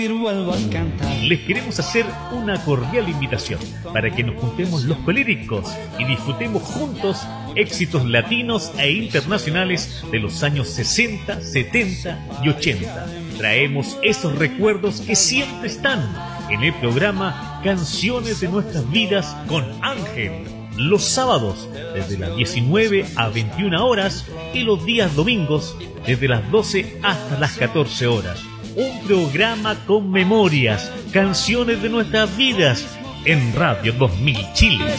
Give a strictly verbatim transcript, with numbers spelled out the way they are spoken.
Les queremos hacer una cordial invitación para que nos juntemos los colíricos y disfrutemos juntos éxitos latinos e internacionales de los años sesenta, setenta y ochenta. Traemos esos recuerdos que siempre están en el programa Canciones de Nuestras Vidas con Ángel. Los sábados desde las diecinueve a veintiuna horas y los días domingos desde las doce hasta las catorce horas. Un programa con memorias, canciones de nuestras vidas en Radio dos mil Chile.